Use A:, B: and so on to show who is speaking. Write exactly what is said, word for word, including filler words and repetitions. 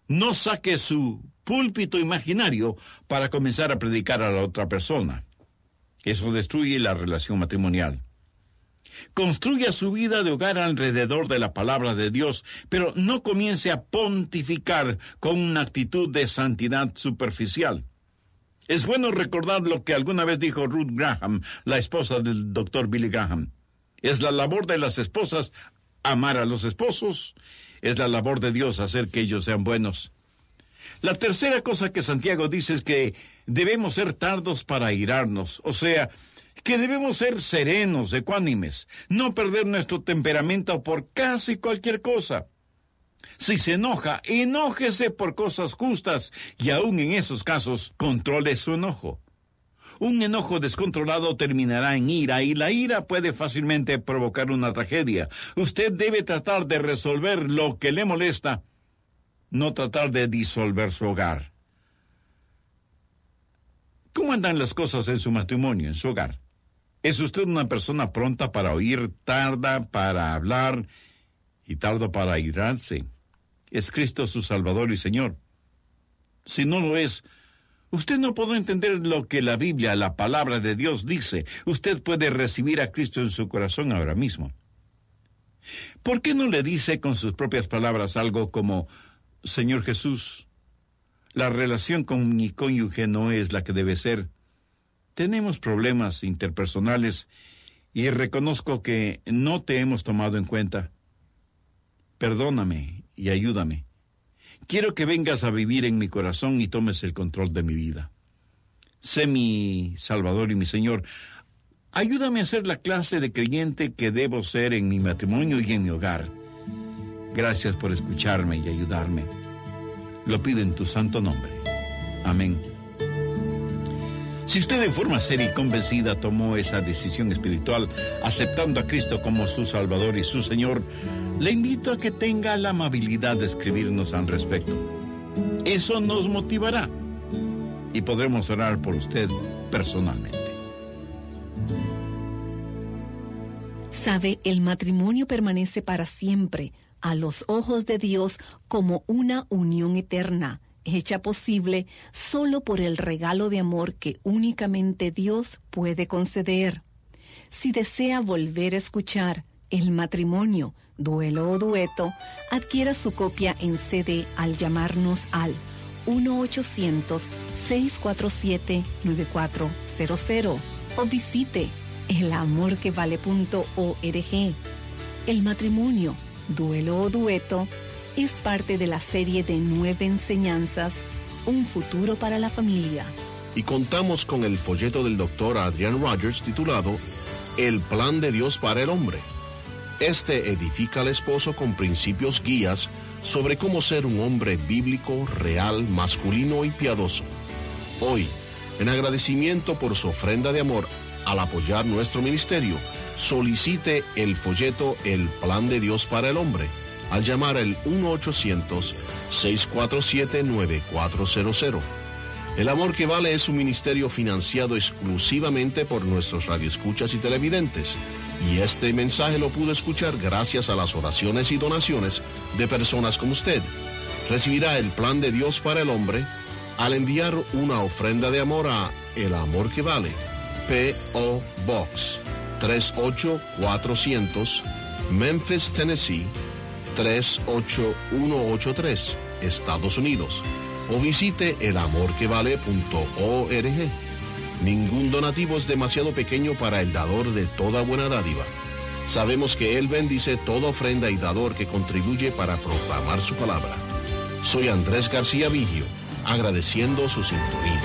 A: No saque su púlpito imaginario para comenzar a predicar a la otra persona. Eso destruye la relación matrimonial. Construya su vida de hogar alrededor de la palabra de Dios, pero no comience a pontificar con una actitud de santidad superficial. Es bueno recordar lo que alguna vez dijo Ruth Graham, la esposa del doctor Billy Graham. Es la labor de las esposas amar a los esposos. Es la labor de Dios hacer que ellos sean buenos. La tercera cosa que Santiago dice es que debemos ser tardos para airarnos, o sea, que debemos ser serenos, ecuánimes, no perder nuestro temperamento por casi cualquier cosa. Si se enoja, enójese por cosas justas y aún en esos casos, controle su enojo. Un enojo descontrolado terminará en ira y la ira puede fácilmente provocar una tragedia. Usted debe tratar de resolver lo que le molesta, no tratar de disolver su hogar. ¿Cómo andan las cosas en su matrimonio, en su hogar? ¿Es usted una persona pronta para oír, tarda para hablar y tardo para airarse? ¿Es Cristo su Salvador y Señor? Si no lo es, usted no podrá entender lo que la Biblia, la palabra de Dios dice. Usted puede recibir a Cristo en su corazón ahora mismo. ¿Por qué no le dice con sus propias palabras algo como: Señor Jesús, la relación con mi cónyuge no es la que debe ser? Tenemos problemas interpersonales y reconozco que no te hemos tomado en cuenta. Perdóname y ayúdame. Quiero que vengas a vivir en mi corazón y tomes el control de mi vida. Sé mi Salvador y mi Señor. Ayúdame a ser la clase de creyente que debo ser en mi matrimonio y en mi hogar. Gracias por escucharme y ayudarme. Lo pido en tu santo nombre. Amén. Si usted en forma seria y convencida tomó esa decisión espiritual, aceptando a Cristo como su Salvador y su Señor, le invito a que tenga la amabilidad de escribirnos al respecto. Eso nos motivará y podremos orar por usted personalmente.
B: Sabe, el matrimonio permanece para siempre a los ojos de Dios como una unión eterna, hecha posible solo por el regalo de amor que únicamente Dios puede conceder. Si desea volver a escuchar El matrimonio, duelo o dueto, adquiera su copia en C D al llamarnos al uno ochocientos, seis cuatro siete, nueve cuatro cero cero o visite el amor que vale punto org. El matrimonio, duelo o dueto es parte de la serie de nueve enseñanzas, Un futuro para la familia.
C: Y contamos con el folleto del doctor Adrian Rogers titulado El plan de Dios para el hombre. Este edifica al esposo con principios guías sobre cómo ser un hombre bíblico, real, masculino y piadoso. Hoy, en agradecimiento por su ofrenda de amor al apoyar nuestro ministerio, solicite el folleto El plan de Dios para el hombre al llamar al uno ochocientos, seis cuatro siete, nueve cuatro cero cero. El Amor que Vale es un ministerio financiado exclusivamente por nuestros radioescuchas y televidentes, y este mensaje lo pudo escuchar gracias a las oraciones y donaciones de personas como usted. Recibirá el plan de Dios para el hombre al enviar una ofrenda de amor a El Amor que Vale, P O Box tres ocho cuatrocientos, Memphis, Tennessee tres ocho uno ocho tres, Estados Unidos, o visite el amor que vale punto org. Ningún donativo es demasiado pequeño para el dador de toda buena dádiva. Sabemos que Él bendice toda ofrenda y dador que contribuye para proclamar su palabra. Soy Andrés García Vigio, agradeciendo su sintonía.